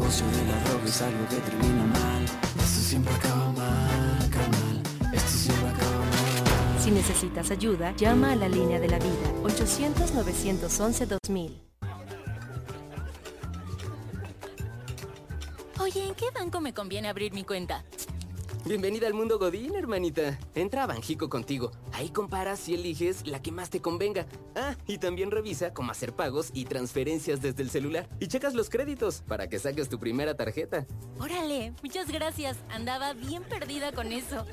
negocio de la droga es algo que termina mal. Esto siempre acaba mal, carnal. Esto siempre acaba mal. Si necesitas ayuda, llama a la línea de la vida, 800-911-2000. Oye, ¿en qué banco me conviene abrir mi cuenta? Bienvenida al mundo Godín, hermanita. Entra a Banjico Contigo. Ahí comparas y eliges la que más te convenga. Ah, y también revisa cómo hacer pagos y transferencias desde el celular. Y checas los créditos para que saques tu primera tarjeta. Órale, muchas gracias. Andaba bien perdida con eso.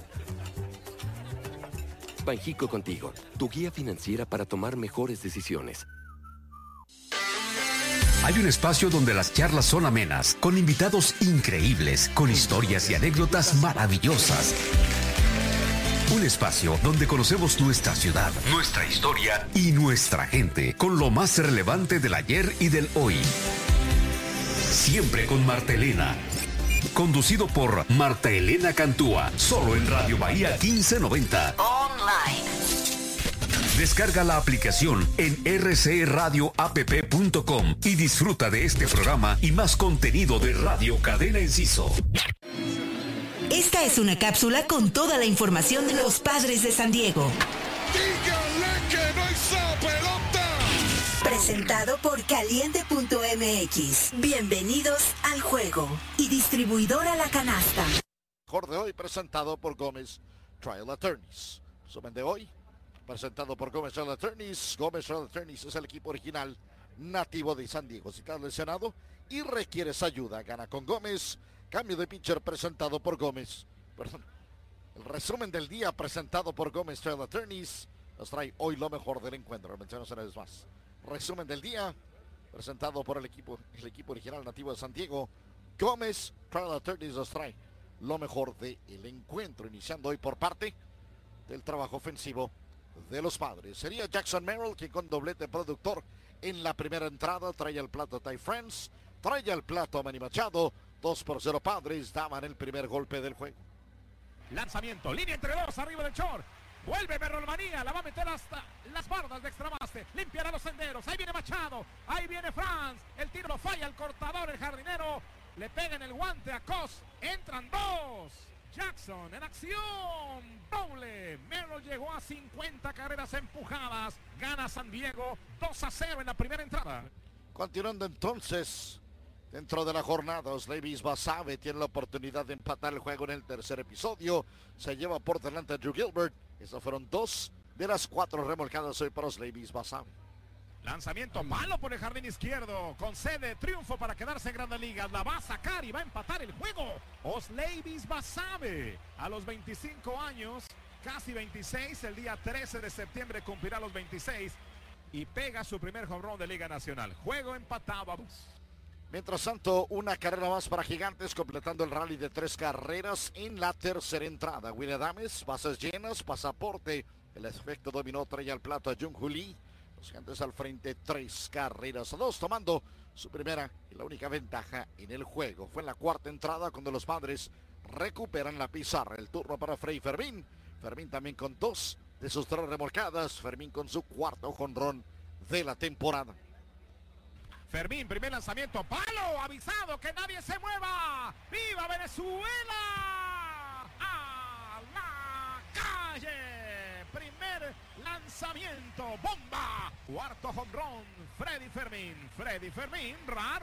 Banjico Contigo, tu guía financiera para tomar mejores decisiones. Hay un espacio donde las charlas son amenas, con invitados increíbles, con historias y anécdotas maravillosas. Un espacio donde conocemos nuestra ciudad, nuestra historia y nuestra gente, con lo más relevante del ayer y del hoy. Siempre con Marta Elena. Conducido por Marta Elena Cantúa, solo en Radio Bahía 1590. Online. Descarga la aplicación en rcradioapp.com y disfruta de este programa y más contenido de Radio Cadena Enciso. Esta es una cápsula con toda la información de los Padres de San Diego. ¡Díganle que no hizo pelota! Presentado por Caliente.mx. Bienvenidos al juego. Y distribuidora La Canasta. Mejor de hoy presentado por Gómez Trial Attorneys. Resumen de hoy presentado por Gómez Trial Attorneys. Gómez Trial Attorneys es el equipo original nativo de San Diego. Si estás lesionado y requieres ayuda, gana con Gómez. Cambio de pitcher presentado por Gómez. Perdón. El resumen del día presentado por Gómez Trial Attorneys nos trae hoy lo mejor del encuentro. Mencionamos una vez más. Resumen del día presentado por el equipo original nativo de San Diego. Gómez Trial Attorneys nos trae lo mejor del encuentro. Iniciando hoy por parte del trabajo ofensivo de los Padres. Sería Jackson Merrill, que con doblete productor en la primera entrada trae al plato Ty France, trae al plato a Manny Machado. 2-0 Padres daban el primer golpe del juego. Lanzamiento, línea entre dos, arriba del short. Vuelve Merrolmanía, la va a meter hasta las bardas de extra base. Limpiará los senderos, ahí viene Machado, ahí viene Franz. El tiro lo falla el cortador, el jardinero. Le pega en el guante a Cos, entran dos. Jackson en acción, doble. Merrill llegó a 50 carreras empujadas. Gana San Diego 2-0 en la primera entrada. Continuando entonces, dentro de la jornada, Osleivis Basabe tiene la oportunidad de empatar el juego en el tercer episodio. Se lleva por delante a Drew Gilbert. Esas fueron 2 de las 4 remolcadas hoy para Osleivis Basabe. Lanzamiento malo por el jardín izquierdo. Concede triunfo para quedarse en Grandes Ligas. La va a sacar y va a empatar el juego. Osleivis Basabe, a los 25 años, casi 26. El día 13 de septiembre cumplirá los 26 y pega su primer home run de Liga Nacional. Juego empatado. Mientras tanto, una carrera más para Gigantes, completando el rally de 3 carreras en la tercera entrada. Willy Adames, bases llenas, pasaporte. El efecto dominó, trae al plato a Jung Hoo Lee. Los Gigantes al frente, 3 carreras a 2, tomando su primera y la única ventaja en el juego. Fue en la cuarta entrada cuando los Padres recuperan la pizarra. El turno para Freddy Fermín. Fermín también con 2 de sus 3 remolcadas. Fermín con su cuarto jonrón de la temporada. Fermín, primer lanzamiento, palo, avisado que nadie se mueva. ¡Viva Venezuela! ¡A la calle! Primer lanzamiento, bomba. Cuarto home run, Freddy Fermín. Freddy Fermín,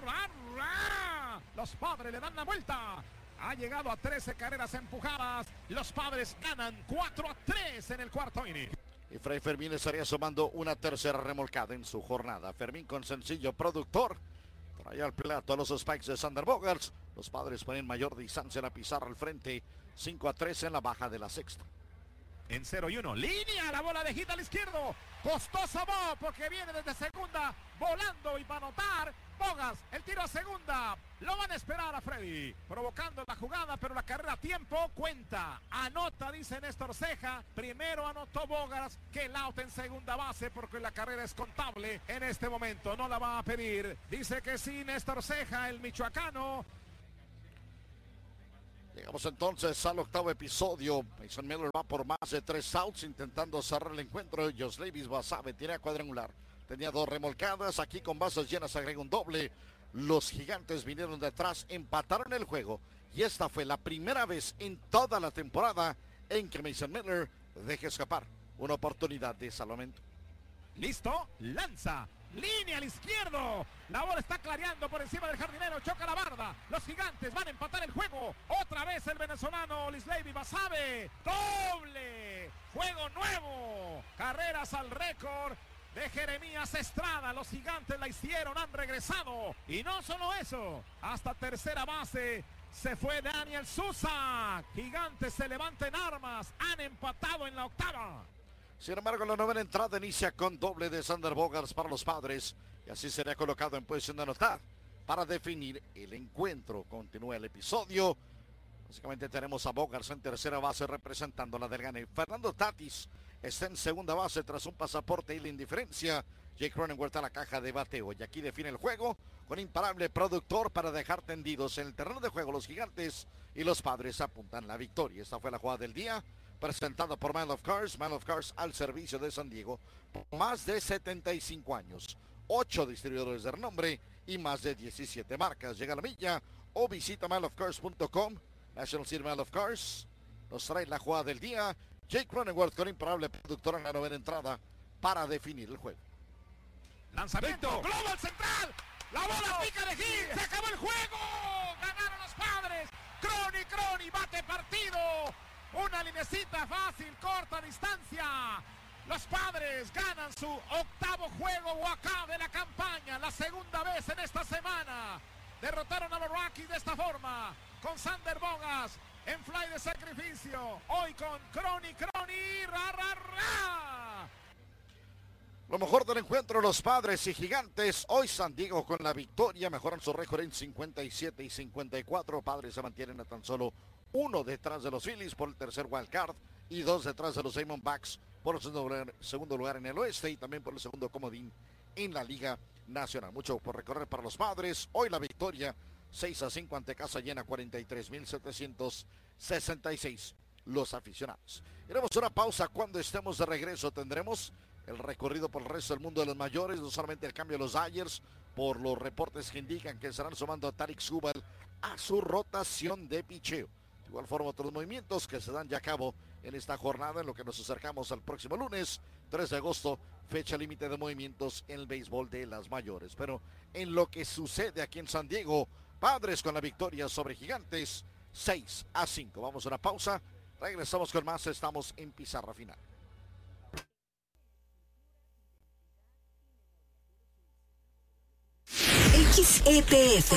Los Padres le dan la vuelta. Ha llegado a 13 carreras empujadas. Los Padres ganan 4-3 en el cuarto inning. Y Freddy Fermín estaría sumando una tercera remolcada en su jornada. Fermín con sencillo productor. Trae al plato a los Spikes de Sander Bogaerts. Los Padres ponen mayor distancia en la pizarra al frente. 5-3 en la baja de la sexta. En 0-1, línea, la bola de hit al izquierdo. Costoso Bob porque viene desde segunda, volando y va a anotar. Bogaerts, el tiro a segunda. Lo van a esperar a Freddy, provocando la jugada, pero la carrera a tiempo cuenta. Anota, dice Néstor Ceja. Primero anotó Bogaerts que el out en segunda base porque la carrera es contable en este momento. No la va a pedir. Dice que sí, Néstor Ceja, el michoacano. Llegamos entonces al octavo episodio. Mason Miller va por más de 3 outs intentando cerrar el encuentro. Osleivis Basabe tiene a cuadrangular. Tenía 2 remolcadas. Aquí con bases llenas agrega un doble. Los Gigantes vinieron detrás, empataron el juego y esta fue la primera vez en toda la temporada en que Mason Miller deja escapar una oportunidad de salvamento. Listo, lanza, línea al izquierdo. La bola está clareando por encima del jardinero, choca la barda. Los Gigantes van a empatar el juego. Otra vez el venezolano Lisleiby Basabe. Doble, juego nuevo. Carreras al récord de Jeremías Estrada. Los Gigantes la hicieron, han regresado. Y no solo eso, hasta tercera base se fue Daniel Sousa. Gigantes se levanta en armas, han empatado en la octava. Sin embargo, la novena entrada inicia con doble de Xander Bogaerts para los Padres y así será colocado en posición de anotar para definir el encuentro. Continúa el episodio. Básicamente tenemos a Bogaerts en tercera base representando la del Gane. Fernando Tatis está en segunda base tras un pasaporte y la indiferencia. Jake Cronenworth a la caja de bateo y aquí define el juego con imparable productor para dejar tendidos en el terreno de juego los Gigantes y los Padres apuntan la victoria. Esta fue la jugada del día, presentado por Mile of Cars al servicio de San Diego por más de 75 años, 8 distribuidores de renombre y más de 17 marcas. Llega a la milla o visita mileofcars.com. National City Mile of Cars nos trae la jugada del día. Jake Cronenworth con imparable productor en la novena entrada para definir el juego. Lanzamiento, global central, la bola pica de Gil, se acabó el juego, ganaron los Padres. Crony, bate partido. Una linecita fácil, corta distancia. Los Padres ganan su octavo juego Waka de la campaña. La segunda vez en esta semana. Derrotaron a los Rockies de esta forma. Con Xander Bogaerts en fly de sacrificio. Hoy con Crony, ra. Lo mejor del encuentro, los Padres y Gigantes. Hoy San Diego con la victoria. Mejoran su récord en 57 y 54. Padres se mantienen a tan solo 1 detrás de los Phillies por el tercer wild card y 2 detrás de los Diamondbacks por el segundo lugar en el oeste y también por el segundo comodín en la Liga Nacional. Mucho por recorrer para los Padres. Hoy la victoria 6-5 ante casa llena, 43,766 los aficionados. Iremos a una pausa. Cuando estemos de regreso tendremos el recorrido por el resto del mundo de los mayores, no solamente el cambio de los Dodgers, por los reportes que indican que estarán sumando a Tarik Skubal a su rotación de picheo. De igual forma, otros movimientos que se dan ya a cabo en esta jornada, en lo que nos acercamos al próximo lunes, 3 de agosto, fecha límite de movimientos en el béisbol de las mayores. Pero en lo que sucede aquí en San Diego, Padres con la victoria sobre Gigantes, 6-5. Vamos a una pausa, regresamos con más, estamos en pizarra final. XEPF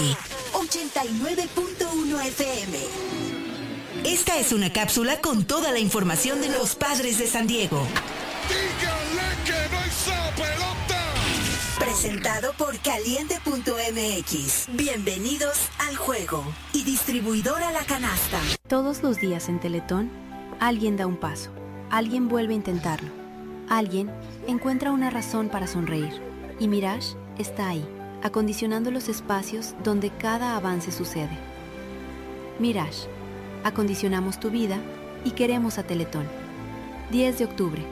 89.1 FM. Esta es una cápsula con toda la información de los Padres de San Diego. ¡Díganle que no hizo pelota! Presentado por Caliente.mx. Bienvenidos al juego. Y distribuidora La Canasta. Todos los días en Teletón, alguien da un paso, alguien vuelve a intentarlo, alguien encuentra una razón para sonreír. Y Mirage está ahí, acondicionando los espacios donde cada avance sucede. Mirage, acondicionamos tu vida y queremos a Teletón. 10 de octubre.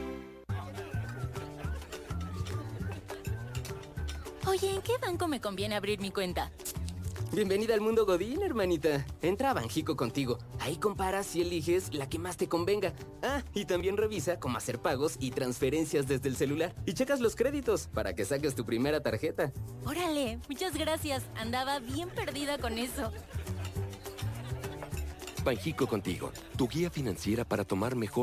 Oye, ¿en qué banco me conviene abrir mi cuenta? Bienvenida al mundo Godín, hermanita. Entra a Banjico contigo. Ahí comparas y eliges la que más te convenga. Ah, y también revisa cómo hacer pagos y transferencias desde el celular. Y checas los créditos para que saques tu primera tarjeta. Órale, muchas gracias. Andaba bien perdida con eso. Banjico contigo, tu guía financiera para tomar mejor